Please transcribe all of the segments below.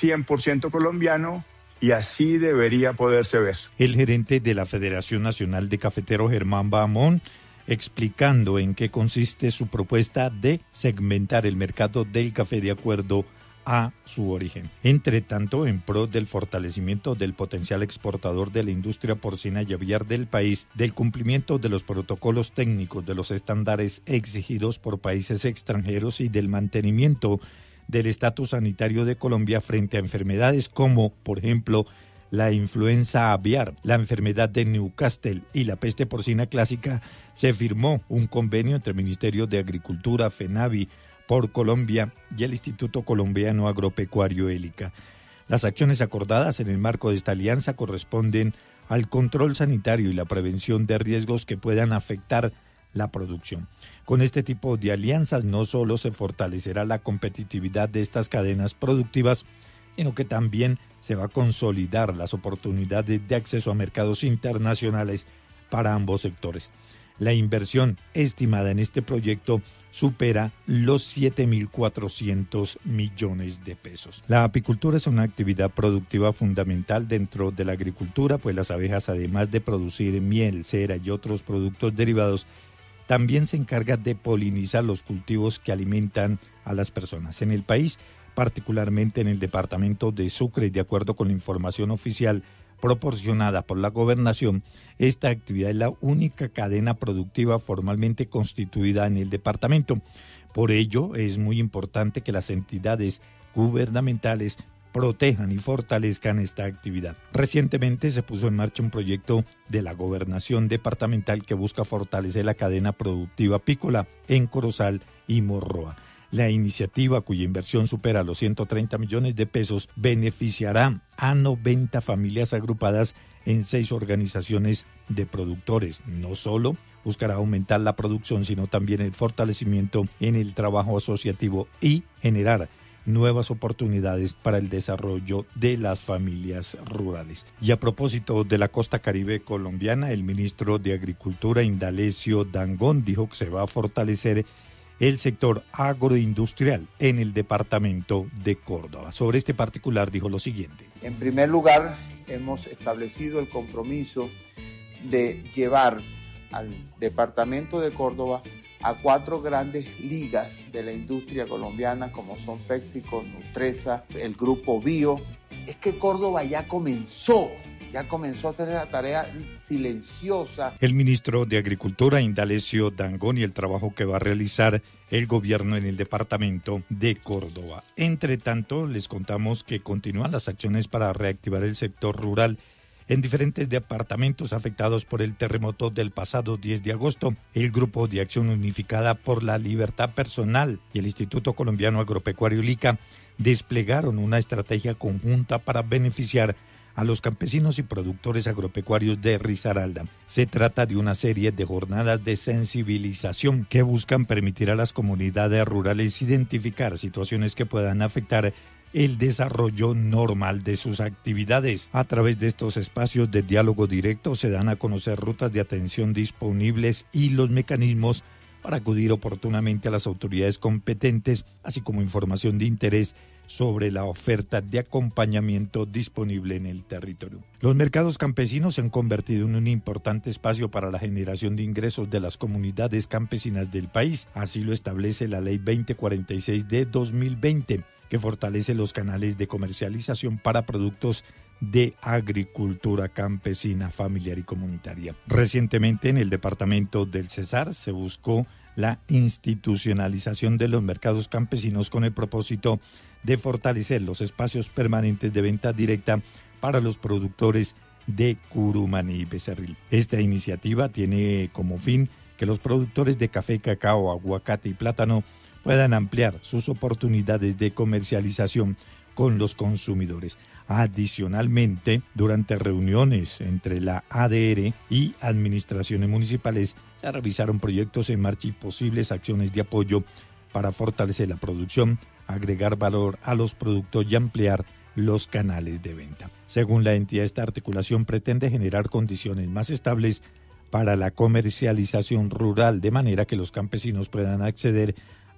100% colombiano y así debería poderse ver. El gerente de la Federación Nacional de Cafeteros, Germán Bahamón, explicando en qué consiste su propuesta de segmentar el mercado del café de acuerdo a su origen. Entre tanto, en pro del fortalecimiento del potencial exportador de la industria porcina y aviar del país, del cumplimiento de los protocolos técnicos de los estándares exigidos por países extranjeros y del mantenimiento del estatus sanitario de Colombia frente a enfermedades como, por ejemplo, la influenza aviar, la enfermedad de Newcastle y la peste porcina clásica, se firmó un convenio entre el Ministerio de Agricultura, FENAVI, por Colombia y el Instituto Colombiano Agropecuario ELICA. Las acciones acordadas en el marco de esta alianza corresponden al control sanitario y la prevención de riesgos que puedan afectar la producción. Con este tipo de alianzas no solo se fortalecerá la competitividad de estas cadenas productivas, sino que también se va a consolidar las oportunidades de acceso a mercados internacionales para ambos sectores. La inversión estimada en este proyecto supera los 7.400 millones de pesos. La apicultura es una actividad productiva fundamental dentro de la agricultura, pues las abejas, además de producir miel, cera y otros productos derivados, también se encargan de polinizar los cultivos que alimentan a las personas. En el país, particularmente en el departamento de Sucre, de acuerdo con la información oficial proporcionada por la gobernación, esta actividad es la única cadena productiva formalmente constituida en el departamento. Por ello, es muy importante que las entidades gubernamentales protejan y fortalezcan esta actividad. Recientemente se puso en marcha un proyecto de la gobernación departamental que busca fortalecer la cadena productiva apícola en Corozal y Morroa. La iniciativa, cuya inversión supera los 130 millones de pesos, beneficiará a 90 familias agrupadas en 6 organizaciones de productores. No solo buscará aumentar la producción, sino también el fortalecimiento en el trabajo asociativo y generar nuevas oportunidades para el desarrollo de las familias rurales. Y a propósito de la costa caribe colombiana, el ministro de Agricultura, Indalecio Dangond, dijo que se va a fortalecer el sector agroindustrial en el departamento de Córdoba. Sobre este particular dijo lo siguiente. En primer lugar, hemos establecido el compromiso de llevar al departamento de Córdoba a 4 grandes ligas de la industria colombiana, como son PepsiCo, Nutresa, el Grupo Bio. Es que Córdoba ya comenzó a hacer esa tarea silenciosa. El ministro de Agricultura, Indalecio Dangond, y el trabajo que va a realizar el gobierno en el departamento de Córdoba. Entre tanto, les contamos que continúan las acciones para reactivar el sector rural en diferentes departamentos afectados por el terremoto del pasado 10 de agosto. El Grupo de Acción Unificada por la Libertad Personal y el Instituto Colombiano Agropecuario ELICA desplegaron una estrategia conjunta para beneficiar a los campesinos y productores agropecuarios de Risaralda. Se trata de una serie de jornadas de sensibilización que buscan permitir a las comunidades rurales identificar situaciones que puedan afectar el desarrollo normal de sus actividades. A través de estos espacios de diálogo directo se dan a conocer rutas de atención disponibles y los mecanismos para acudir oportunamente a las autoridades competentes, así como información de interés sobre la oferta de acompañamiento disponible en el territorio. Los mercados campesinos se han convertido en un importante espacio para la generación de ingresos de las comunidades campesinas del país. Así lo establece la Ley 2046 de 2020, que fortalece los canales de comercialización para productos de agricultura campesina, familiar y comunitaria. Recientemente en el departamento del Cesar se buscó la institucionalización de los mercados campesinos con el propósito de fortalecer los espacios permanentes de venta directa para los productores de Curumaní y Becerril. Esta iniciativa tiene como fin que los productores de café, cacao, aguacate y plátano puedan ampliar sus oportunidades de comercialización con los consumidores. Adicionalmente, durante reuniones entre la ADR y administraciones municipales, se revisaron proyectos en marcha y posibles acciones de apoyo para fortalecer la producción, agregar valor a los productos y ampliar los canales de venta. Según la entidad, esta articulación pretende generar condiciones más estables para la comercialización rural, de manera que los campesinos puedan acceder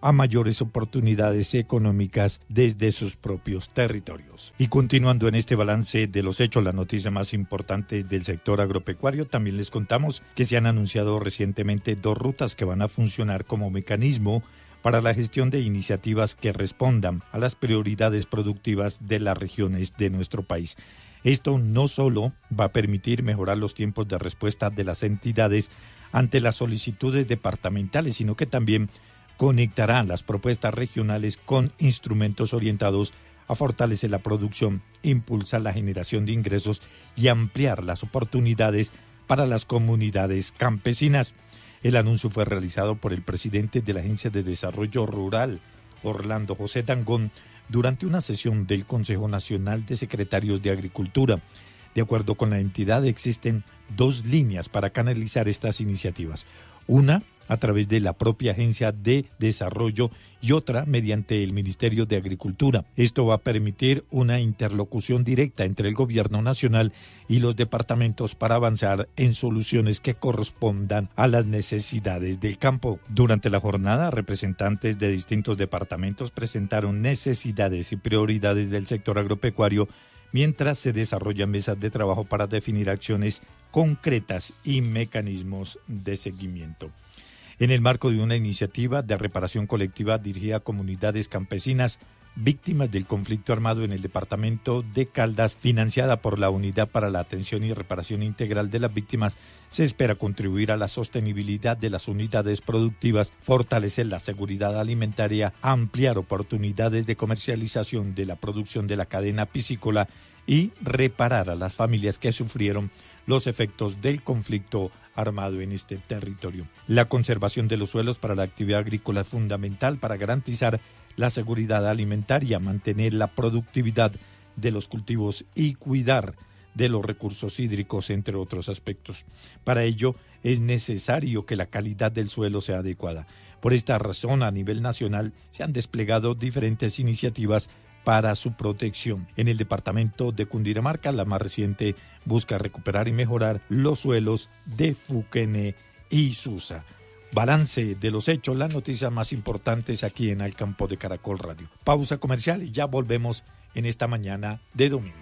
a mayores oportunidades económicas desde sus propios territorios. Y continuando en este balance de los hechos, la noticia más importante del sector agropecuario, también les contamos que se han anunciado recientemente 2 rutas que van a funcionar como mecanismo para la gestión de iniciativas que respondan a las prioridades productivas de las regiones de nuestro país. Esto no solo va a permitir mejorar los tiempos de respuesta de las entidades ante las solicitudes departamentales, sino que también conectará las propuestas regionales con instrumentos orientados a fortalecer la producción, impulsar la generación de ingresos y ampliar las oportunidades para las comunidades campesinas. El anuncio fue realizado por el presidente de la Agencia de Desarrollo Rural, Orlando José Dangond, durante una sesión del Consejo Nacional de Secretarios de Agricultura. De acuerdo con la entidad, existen 2 líneas para canalizar estas iniciativas. Una a través de la propia Agencia de Desarrollo y otra mediante el Ministerio de Agricultura. Esto va a permitir una interlocución directa entre el gobierno nacional y los departamentos para avanzar en soluciones que correspondan a las necesidades del campo. Durante la jornada, representantes de distintos departamentos presentaron necesidades y prioridades del sector agropecuario, mientras se desarrollan mesas de trabajo para definir acciones concretas y mecanismos de seguimiento. En el marco de una iniciativa de reparación colectiva dirigida a comunidades campesinas víctimas del conflicto armado en el departamento de Caldas, financiada por la Unidad para la Atención y Reparación Integral de las Víctimas, se espera contribuir a la sostenibilidad de las unidades productivas, fortalecer la seguridad alimentaria, ampliar oportunidades de comercialización de la producción de la cadena piscícola y reparar a las familias que sufrieron los efectos del conflicto armado en este territorio. La conservación de los suelos para la actividad agrícola es fundamental para garantizar la seguridad alimentaria, mantener la productividad de los cultivos y cuidar de los recursos hídricos, entre otros aspectos. Para ello es necesario que la calidad del suelo sea adecuada. Por esta razón, a nivel nacional se han desplegado diferentes iniciativas para su protección. En el departamento de Cundinamarca, la más reciente busca recuperar y mejorar los suelos de Fuquene y Susa. Balance de los hechos, las noticias más importantes aquí en Al Campo de Caracol Radio. Pausa comercial y ya volvemos en esta mañana de domingo.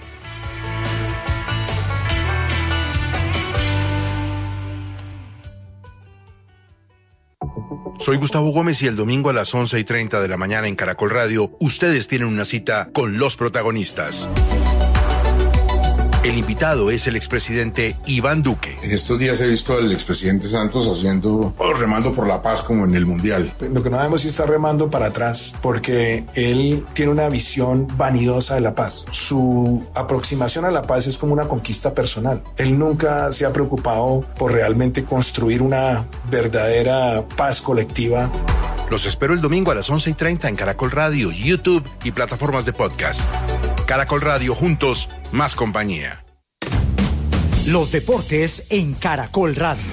Soy Gustavo Gómez y el domingo a las 11:30 de la mañana en Caracol Radio, ustedes tienen una cita con los protagonistas. El invitado es el expresidente Iván Duque. En estos días he visto al expresidente Santos remando por la paz como en el Mundial. Lo que no debemos es estar remando para atrás, porque él tiene una visión vanidosa de la paz. Su aproximación a la paz es como una conquista personal. Él nunca se ha preocupado por realmente construir una verdadera paz colectiva. Los espero el domingo a las 11:30 en Caracol Radio, YouTube y plataformas de podcast. Caracol Radio, juntos, más compañía. Los deportes en Caracol Radio.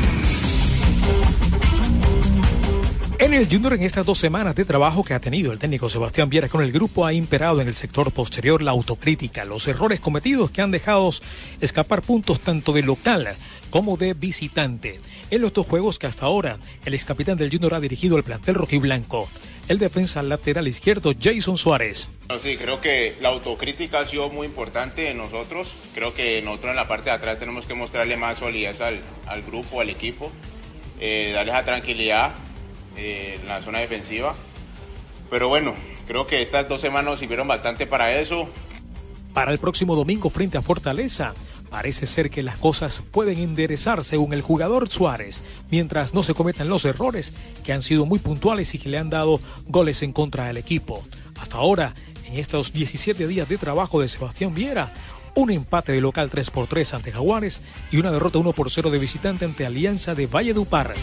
En el Junior, en estas 2 semanas de trabajo que ha tenido el técnico Sebastián Viera con el grupo, ha imperado en el sector posterior la autocrítica, los errores cometidos que han dejado escapar puntos tanto de local como de visitante. En los 2 juegos que hasta ahora el excapitán del Junior ha dirigido el plantel rojiblanco, el defensa lateral izquierdo Jason Suárez. Sí, creo que la autocrítica ha sido muy importante en nosotros. Creo que nosotros en la parte de atrás tenemos que mostrarle más solidez al grupo, al equipo, darles esa tranquilidad en la zona defensiva. Pero bueno, creo que estas 2 semanas sirvieron bastante para eso. Para el próximo domingo frente a Fortaleza, parece ser que las cosas pueden enderezar según el jugador Suárez, mientras no se cometan los errores que han sido muy puntuales y que le han dado goles en contra del equipo. Hasta ahora, en estos 17 días de trabajo de Sebastián Viera, un empate de local 3-3 ante Jaguares y una derrota 1-0 de visitante ante Alianza de Valledupar.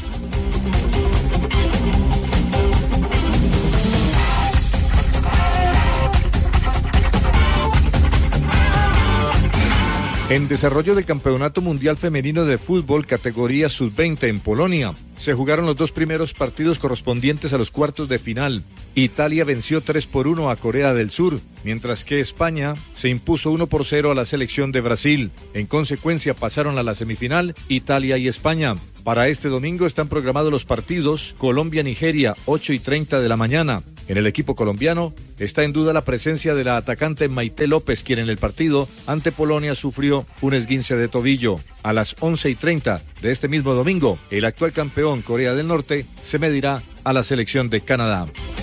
En desarrollo del Campeonato Mundial Femenino de Fútbol categoría sub-20 en Polonia, se jugaron los dos primeros partidos correspondientes a los cuartos de final. Italia venció 3-1 a Corea del Sur, mientras que España se impuso 1-0 a la selección de Brasil. En consecuencia, pasaron a la semifinal Italia y España. Para este domingo están programados los partidos Colombia-Nigeria, 8:30 de la mañana. En el equipo colombiano está en duda la presencia de la atacante Maite López, quien en el partido ante Polonia sufrió un esguince de tobillo. A las 11:30 de este mismo domingo, el actual campeón Corea del Norte se medirá a la selección de Canadá.